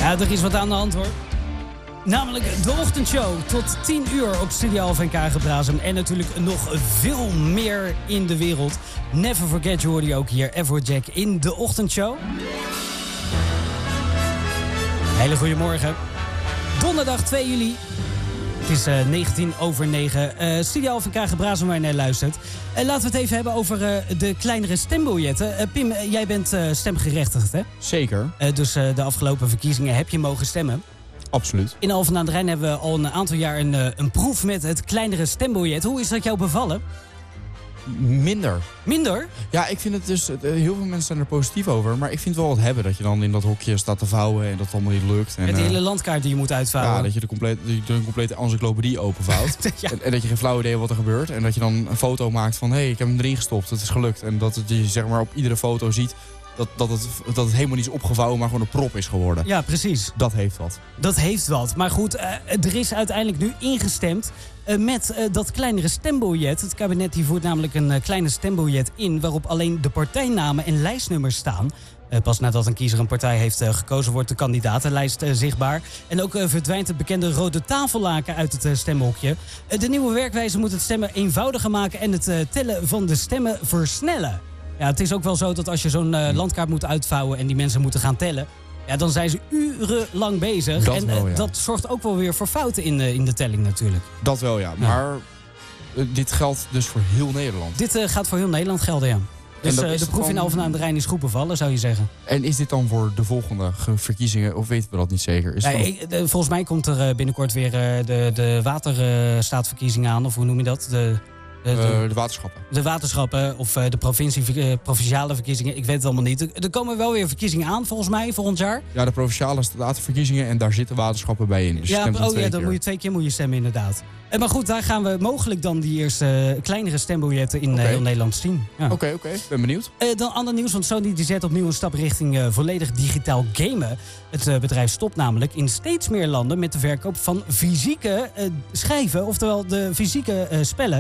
Ja, er is wat aan de hand hoor. Namelijk de ochtendshow tot 10 uur op Studio Alphen en Kagenbrazem. En natuurlijk nog veel meer in de wereld. Never Forget, je hoorde je ook hier, Afrojack in de ochtendshow. Hele goede morgen. Donderdag 2 juli. Het is 9:19. Studio Alphen en Kagenbrazem waar je naar luistert. Laten we het even hebben over de kleinere stembiljetten. Pim, jij bent stemgerechtigd, hè? Zeker. Dus de afgelopen verkiezingen heb je mogen stemmen. Absoluut. In Alphen aan den Rijn hebben we al een aantal jaar een proef met het kleinere stembiljet. Hoe is dat jou bevallen? Minder. Minder? Ja, ik vind het dus... heel veel mensen zijn er positief over. Maar ik vind wel wat hebben. Dat je dan in dat hokje staat te vouwen en dat het allemaal niet lukt. En, met de hele landkaart die je moet uitvouwen. Ja, dat je een complete encyclopedie openvouwt. Ja. En dat je geen flauw idee hebt wat er gebeurt. En dat je dan een foto maakt van... hé, ik heb hem erin gestopt, het is gelukt. En dat je zeg maar op iedere foto ziet... Dat het helemaal niet is opgevouwen, maar gewoon een prop is geworden. Ja, precies. Dat heeft wat. Dat heeft wat. Maar goed, er is uiteindelijk nu ingestemd met dat kleinere stembiljet. Het kabinet die voert namelijk een kleine stembiljet in... waarop alleen de partijnamen en lijstnummers staan. Pas nadat een kiezer een partij heeft gekozen... wordt de kandidatenlijst zichtbaar. En ook verdwijnt het bekende rode tafellaken uit het stemhokje. De nieuwe werkwijze moet het stemmen eenvoudiger maken... en het tellen van de stemmen versnellen. Ja, het is ook wel zo dat als je zo'n landkaart moet uitvouwen... en die mensen moeten gaan tellen... ja, dan zijn ze urenlang bezig. Dat zorgt ook wel weer voor fouten in de telling natuurlijk. Dat wel, ja. Maar dit geldt dus voor heel Nederland. Dit gaat voor heel Nederland gelden, ja. Dus de proef in Alphen aan den Rijn is goed bevallen, zou je zeggen. En is dit dan voor de volgende verkiezingen, of weten we dat niet zeker? Volgens mij komt er binnenkort weer de waterstaatverkiezingen aan, of hoe noem je dat? De waterschappen. De waterschappen of de provinciale verkiezingen. Ik weet het allemaal niet. Er komen wel weer verkiezingen aan, volgens mij, volgend jaar. Ja, de provinciale statenverkiezingen en daar zitten waterschappen bij in. Dus dan moet je 2 keer stemmen, inderdaad. Maar goed, daar gaan we mogelijk dan die eerste kleinere stembiljetten in heel Nederland zien. Ja. Oké. Ben benieuwd. Dan ander nieuws, want Sony die zet opnieuw een stap richting volledig digitaal gamen. Het bedrijf stopt namelijk in steeds meer landen met de verkoop van fysieke schijven, oftewel de fysieke spellen.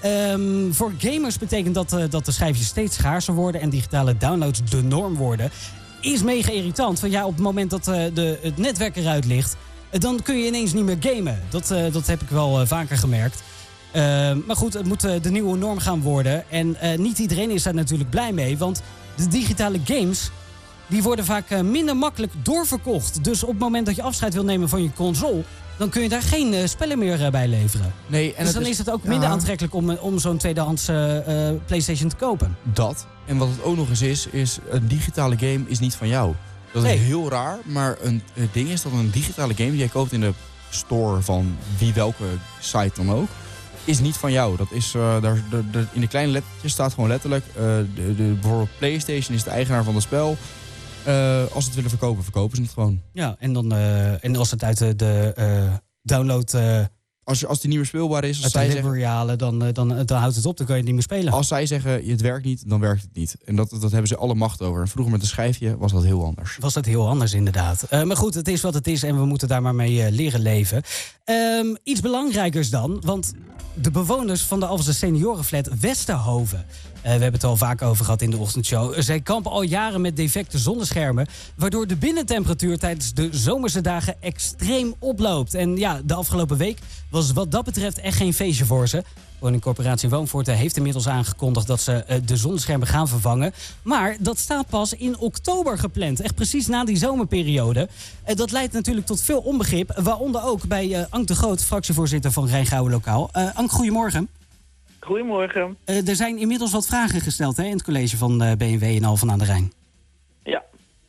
Voor gamers betekent dat de schijfjes steeds schaarser worden en digitale downloads de norm worden. Is mega irritant, want ja, op het moment dat het netwerk eruit ligt, dan kun je ineens niet meer gamen. Dat heb ik wel vaker gemerkt. Maar goed, het moet de nieuwe norm gaan worden. En niet iedereen is daar natuurlijk blij mee, want de digitale games die worden vaak minder makkelijk doorverkocht. Dus op het moment dat je afscheid wil nemen van je console, dan kun je daar geen spellen meer bij leveren. Nee, en dus dan is het ook minder aantrekkelijk om zo'n tweedehands PlayStation te kopen. Dat. En wat het ook nog eens is een digitale game is niet van jou. Dat is heel raar, maar het ding is dat een digitale game die jij koopt in de store van welke site dan ook, is niet van jou. Dat is, in de kleine lettertjes staat gewoon letterlijk, bijvoorbeeld PlayStation is de eigenaar van het spel. Als ze het willen verkopen ze het gewoon. Ja, en als het uit de download... Als die niet meer speelbaar is, als zij zeggen, halen, dan houdt het op, dan kan je het niet meer spelen. Als zij zeggen, het werkt niet, dan werkt het niet. En dat hebben ze alle macht over. En vroeger met een schijfje was dat heel anders. Was dat heel anders, inderdaad. Maar goed, het is wat het is en we moeten daar maar mee leren leven. Iets belangrijkers dan, want de bewoners van de Alphense seniorenflat Westerhoven, we hebben het al vaak over gehad in de ochtendshow. Zij kampen al jaren met defecte zonneschermen, waardoor de binnentemperatuur tijdens de zomerse dagen extreem oploopt. En ja, de afgelopen week was wat dat betreft echt geen feestje voor ze. Woningcorporatie Woonvoorten heeft inmiddels aangekondigd dat ze de zonneschermen gaan vervangen. Maar dat staat pas in oktober gepland. Echt precies na die zomerperiode. Dat leidt natuurlijk tot veel onbegrip. Waaronder ook bij Ank de Groot, fractievoorzitter van Rijngouwen Lokaal. Ank, goedemorgen. Goedemorgen. Er zijn inmiddels wat vragen gesteld in het college van BMW in Alphen aan den Rijn. Ja,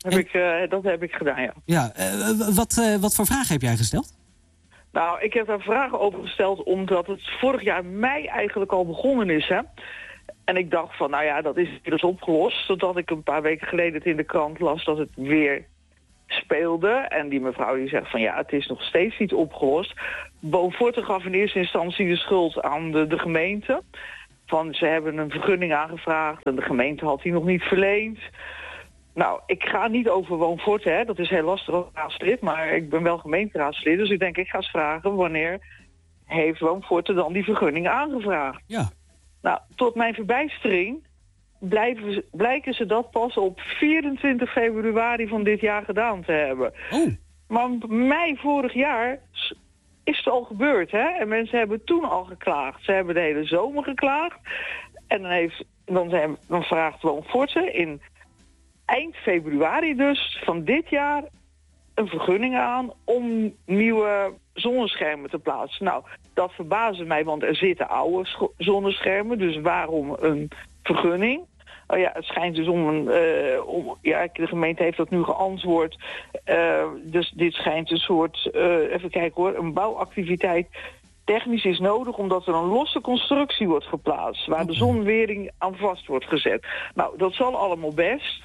dat heb ik gedaan, ja. Wat voor vragen heb jij gesteld? Nou, ik heb daar vragen over gesteld omdat het vorig jaar mei eigenlijk al begonnen is, hè. En ik dacht van, nou ja, dat is dus opgelost. Totdat ik een paar weken geleden het in de krant las dat het weer speelde. En die mevrouw die zegt van, ja, het is nog steeds niet opgelost. Woonvoorten gaf in eerste instantie de schuld aan de gemeente. Van, ze hebben een vergunning aangevraagd en de gemeente had die nog niet verleend. Nou, ik ga niet over Woonvoorten, hè. Dat is heel lastig als raadslid, maar ik ben wel gemeenteraadslid. Dus ik denk, ik ga eens vragen, wanneer heeft Woonvoorten dan die vergunning aangevraagd? Ja. Nou, tot mijn verbijstering blijken ze dat pas op 24 februari van dit jaar gedaan te hebben. Oh. Maar mei vorig jaar is het al gebeurd, hè? En mensen hebben toen al geklaagd. Ze hebben de hele zomer geklaagd. En dan vraagt Woonforte in eind februari dus van dit jaar een vergunning aan om nieuwe zonneschermen te plaatsen. Nou, dat verbaasde mij, want er zitten oude zonneschermen. Dus waarom een vergunning? Oh ja, het schijnt dus de gemeente heeft dat nu geantwoord. Dus dit schijnt een soort, even kijken hoor, een bouwactiviteit technisch is nodig omdat er een losse constructie wordt geplaatst waar de zonwering aan vast wordt gezet. Nou, dat zal allemaal best.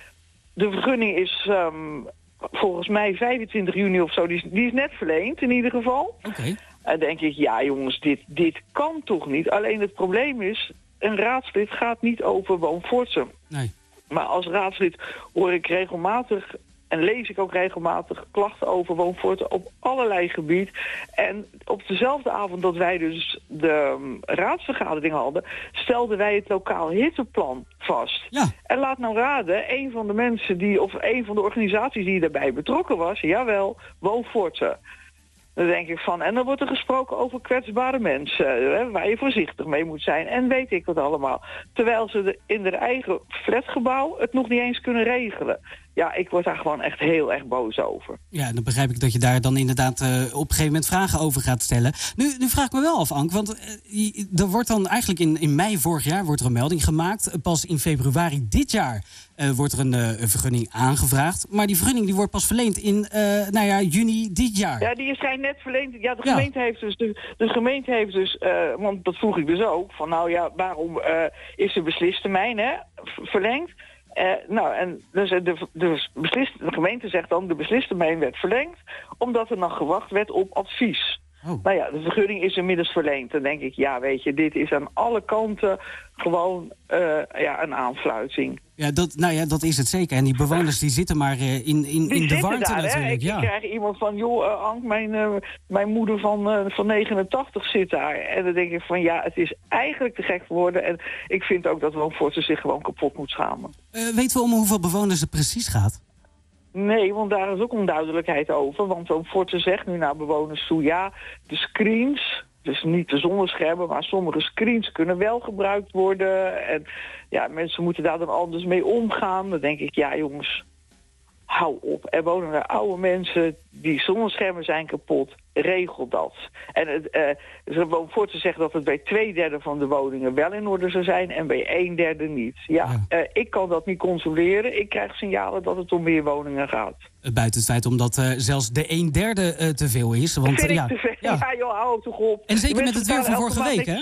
De vergunning is volgens mij 25 juni of zo, die is net verleend in ieder geval. Oké. En denk ik, ja jongens, dit kan toch niet? Alleen het probleem is, een raadslid gaat niet over Woonforte. Nee. Maar als raadslid hoor ik regelmatig en lees ik ook regelmatig klachten over Woonforte op allerlei gebied. En op dezelfde avond dat wij dus de raadsvergadering hadden, stelden wij het lokaal hitteplan vast. Ja. En laat nou raden, een van de mensen of een van de organisaties die daarbij betrokken was, jawel, Woonforte. Dan denk ik van, en dan wordt er gesproken over kwetsbare mensen, hè, waar je voorzichtig mee moet zijn. En weet ik wat allemaal. Terwijl ze in hun eigen flatgebouw het nog niet eens kunnen regelen. Ja, ik word daar gewoon echt heel erg boos over. Ja, dan begrijp ik dat je daar dan inderdaad op een gegeven moment vragen over gaat stellen. Nu vraag ik me wel af, Ank, want er wordt dan eigenlijk in mei vorig jaar wordt er een melding gemaakt. Pas in februari dit jaar wordt er een vergunning aangevraagd. Maar die vergunning die wordt pas verleend in juni dit jaar. Ja, die is net verleend. Ja, de gemeente heeft dus, want dat vroeg ik dus ook, van nou ja, waarom is de beslistermijn verlengd? En dus de gemeente zegt dan, de beslistermijn werd verlengd omdat er nog gewacht werd op advies. Oh. Nou ja, de vergunning is inmiddels verleend. Dan denk ik, ja, weet je, dit is aan alle kanten gewoon een aanfluiting. Ja, dat is het zeker. En die bewoners die zitten maar in de warmte daar, natuurlijk. Ik krijg iemand van, joh, Ank, mijn moeder van 89 zit daar. En dan denk ik van, ja, het is eigenlijk te gek voor woorden. En ik vind ook dat Woonforte zich gewoon kapot moet schamen. Weten we om hoeveel bewoners het precies gaat? Nee, want daar is ook onduidelijkheid over. Want Woonforte zegt nu naar bewoners toe, ja, de screens, dus niet de zonneschermen, maar sommige screens kunnen wel gebruikt worden. En ja, mensen moeten daar dan anders mee omgaan. Dan denk ik, ja jongens, hou op. Er wonen er oude mensen, die zonneschermen zijn kapot. Regel dat. En Woonforte zegt dat het bij 2/3 van de woningen wel in orde zou zijn en bij 1/3 niet. Ja. Ik kan dat niet controleren. Ik krijg signalen dat het om meer woningen gaat. Buiten het feit omdat zelfs de 1/3 te veel is. Want, vind ik te veel. Ja, joh, hou toch op. En zeker met het weer van vorige week, hè?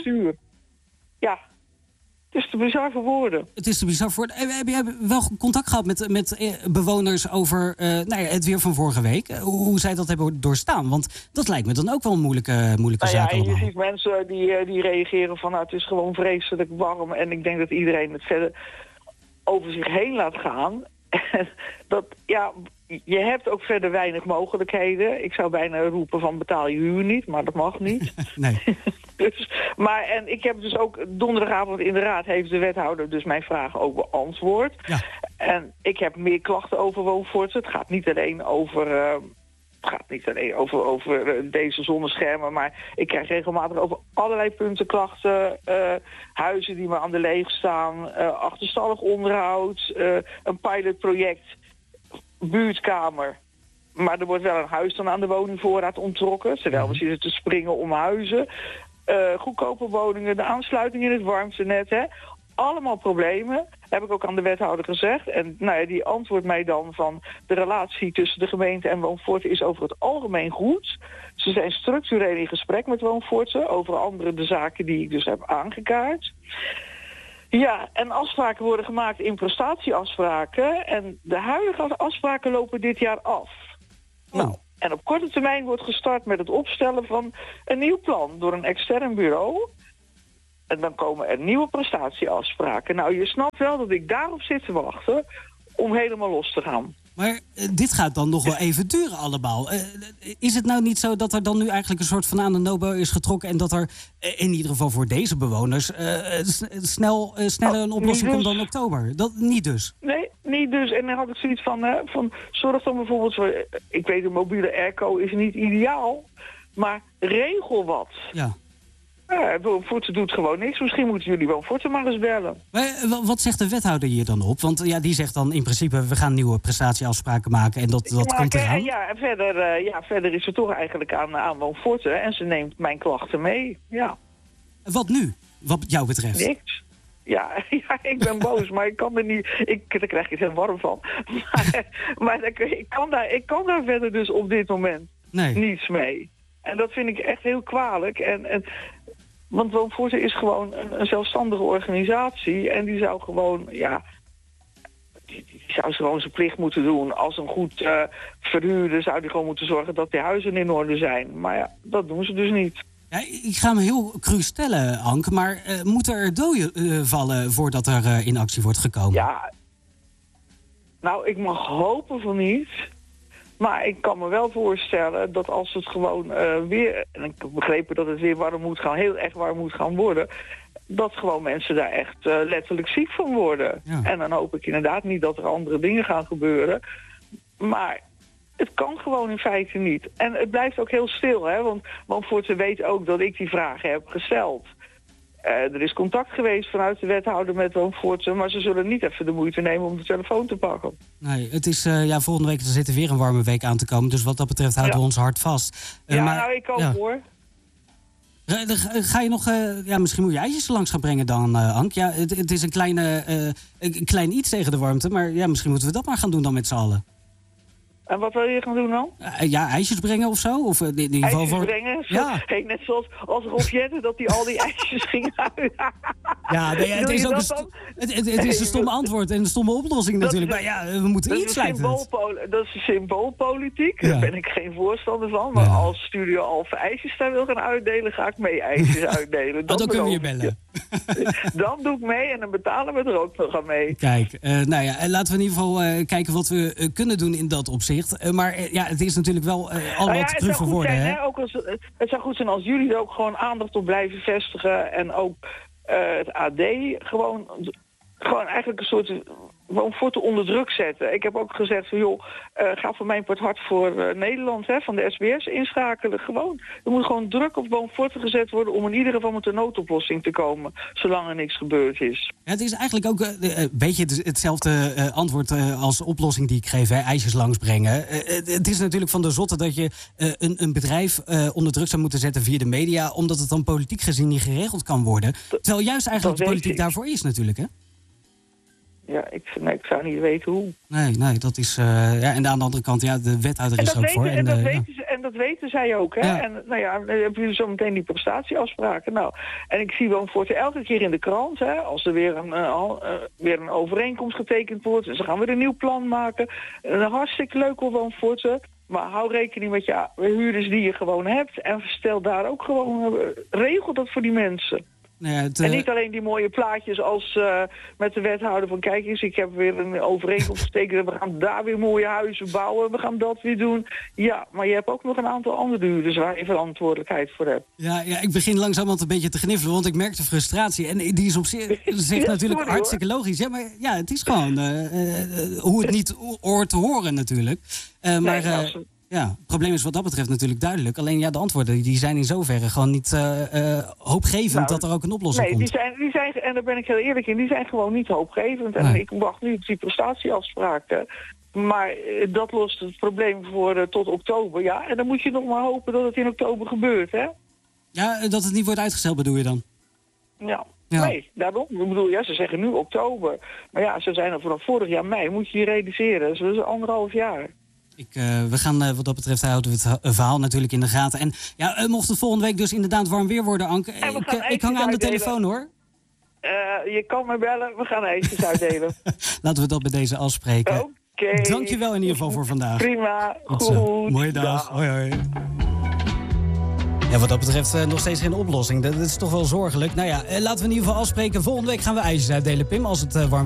Ja. Het is te bizar voor woorden. Het is te bizar voor woorden. Heb jij wel contact gehad met bewoners over het weer van vorige week? Hoe zij dat hebben doorstaan? Want dat lijkt me dan ook wel een moeilijke zaak allemaal. Je ziet mensen die reageren van, het is gewoon vreselijk warm. En ik denk dat iedereen het verder over zich heen laat gaan. Je hebt ook verder weinig mogelijkheden. Ik zou bijna roepen van, betaal je huur niet, maar dat mag niet. Nee. En ik heb dus ook donderdagavond in de raad heeft de wethouder dus mijn vragen ook beantwoord. Ja. En ik heb meer klachten over Woonforte. Het gaat niet alleen over deze zonneschermen, maar ik krijg regelmatig over allerlei punten klachten. Huizen die maar aan de leeg staan, achterstallig onderhoud, een pilotproject, buurtkamer. Maar er wordt wel een huis dan aan de woningvoorraad onttrokken, terwijl we zitten te springen om huizen. Goedkope woningen, de aansluiting in het warmtenet, hè. Allemaal problemen, heb ik ook aan de wethouder gezegd. En die antwoordt mij dan van, de relatie tussen de gemeente en Woonforte is over het algemeen goed. Ze zijn structureel in gesprek met Woonforte over andere de zaken die ik dus heb aangekaart. Ja, en afspraken worden gemaakt in prestatieafspraken. En de huidige afspraken lopen dit jaar af. Nou, en op korte termijn wordt gestart met het opstellen van een nieuw plan door een extern bureau. En dan komen er nieuwe prestatieafspraken. Nou, je snapt wel dat ik daarop zit te wachten om helemaal los te gaan. Maar dit gaat dan nog wel even duren allemaal. Is het nou niet zo dat er dan nu eigenlijk een soort van aan de Nobel is getrokken... en dat er in ieder geval voor deze bewoners sneller een oplossing komt dan oktober? Dat niet dus? Nee, niet dus. En dan had ik zoiets van zorg dan bijvoorbeeld voor... Ik weet, een mobiele airco is niet ideaal, maar regel wat. Ja. Ja, Forte doet gewoon niks. Misschien moeten jullie wel Forte maar eens bellen. Maar wat zegt de wethouder hier dan op? Want die zegt dan in principe... we gaan nieuwe prestatieafspraken maken en dat komt eraan. Ja, verder is ze toch eigenlijk aan Forte. En ze neemt mijn klachten mee. Ja. Wat nu, wat jou betreft? Niks. Ja, ik ben boos, maar ik kan er niet... Daar krijg je het heel warm van. Maar ik kan daar verder dus op dit moment niets mee. En dat vind ik echt heel kwalijk. Want Woonforte is gewoon een zelfstandige organisatie. En die zou gewoon, die zou gewoon zijn plicht moeten doen. Als een goed verhuurder zou die gewoon moeten zorgen dat die huizen in orde zijn. Maar ja, dat doen ze dus niet. Ja, ik ga me heel cru stellen, Anke. Maar moeten er doden vallen voordat er in actie wordt gekomen? Ja, nou, ik mag hopen van niet... Maar ik kan me wel voorstellen dat als het gewoon weer... en ik heb begrepen dat het weer warm moet gaan, heel erg warm moet gaan worden... dat gewoon mensen daar echt letterlijk ziek van worden. Ja. En dan hoop ik inderdaad niet dat er andere dingen gaan gebeuren. Maar het kan gewoon in feite niet. En het blijft ook heel stil, hè? Want Forte weet ook dat ik die vragen heb gesteld. Er is contact geweest vanuit de wethouder met Woonforte... maar ze zullen niet even de moeite nemen om de telefoon te pakken. Nee, het is volgende week er zit er weer een warme week aan te komen. Dus wat dat betreft houden we ons hart vast. Ik ook hoor. Ga je nog... misschien moet je ijsjes langs gaan brengen dan, Ank. Ja, het is een klein iets tegen de warmte... maar misschien moeten we dat maar gaan doen dan met z'n allen. En wat wil je gaan doen dan? IJsjes brengen of zo? Of in ieder geval IJsjes brengen? Ja. Net zoals Rob Jetten, dat hij al die ijsjes ging uit. Het is ook het is een stomme antwoord en een stomme oplossing natuurlijk. Maar we moeten iets leiden. Dat is symboolpolitiek. Daar ben ik geen voorstander van. Maar als Studio Alphen ijsjes daar wil gaan uitdelen, ga ik mee ijsjes uitdelen. Dan kunnen we je bellen. Dan doe ik mee en dan betalen we er ook nog aan mee. Kijk, laten we in ieder geval kijken wat we kunnen doen in dat opzicht. Maar het is natuurlijk wel al wat terug voor woorden. Het zou goed zijn als jullie er ook gewoon aandacht op blijven vestigen. En ook het AD gewoon eigenlijk een soort... Woonforte onder druk zetten. Ik heb ook gezegd van ga voor mijn part hard voor Nederland, van de SBS inschakelen. Gewoon. Er moet gewoon druk op Woonforte gezet worden om in ieder geval met een noodoplossing te komen, zolang er niks gebeurd is. Ja, het is eigenlijk ook een beetje hetzelfde antwoord als oplossing die ik geef, ijsjes langsbrengen. Het is natuurlijk van de zotte dat je een bedrijf onder druk zou moeten zetten via de media, omdat het dan politiek gezien niet geregeld kan worden. Terwijl juist eigenlijk de politiek daarvoor is natuurlijk, hè? Ja, ik zou niet weten hoe. Nee, dat is... en aan de andere kant, de wethouder is er ook voor. En dat weten zij ook, hè. Ja. En dan hebben jullie zo meteen die prestatieafspraken. Nou, en ik zie Woonforte elke keer in de krant, hè, als er weer een overeenkomst getekend wordt. En ze gaan weer een nieuw plan maken. Hartstikke leuk op Woonforte. Maar hou rekening met je huurders die je gewoon hebt. En stel daar ook gewoon... regel dat voor die mensen. En niet alleen die mooie plaatjes als met de wethouder van... kijk eens, ik heb weer een overeenkomst getekend... we gaan daar weer mooie huizen bouwen, we gaan dat weer doen. Ja, maar je hebt ook nog een aantal andere huurders... waar je verantwoordelijkheid voor hebt. Ja, ik begin langzamerhand een beetje te gniffelen... want ik merk de frustratie. En die is op zich natuurlijk hartstikke logisch. Ja, maar het is gewoon hoe het niet hoort te horen natuurlijk. Het probleem is wat dat betreft natuurlijk duidelijk. Alleen de antwoorden die zijn in zoverre gewoon niet hoopgevend dat er ook een oplossing komt. Die zijn, en daar ben ik heel eerlijk in, die zijn gewoon niet hoopgevend. En ik wacht nu op die prestatieafspraken. Maar dat lost het probleem voor tot oktober. Ja, en dan moet je nog maar hopen dat het in oktober gebeurt, hè? Ja, dat het niet wordt uitgesteld bedoel je dan? Ja. Nee, daarom. Ik bedoel, ze zeggen nu oktober. Maar ze zijn er vanaf vorig jaar mei. Moet je je realiseren. Dus dat is 1,5 jaar. We gaan wat dat betreft houden we het verhaal natuurlijk in de gaten. En mocht het volgende week dus inderdaad warm weer worden, Anke, ik hang aan de telefoon hoor. Je kan me bellen, we gaan ijsjes uitdelen. Laten we dat bij deze afspreken. Oké. Dankjewel in ieder geval voor vandaag. Prima, goed. Mooie dag. Hoi. Ja, wat dat betreft nog steeds geen oplossing. Dat is toch wel zorgelijk. Laten we in ieder geval afspreken. Volgende week gaan we ijsjes uitdelen, Pim, als het warm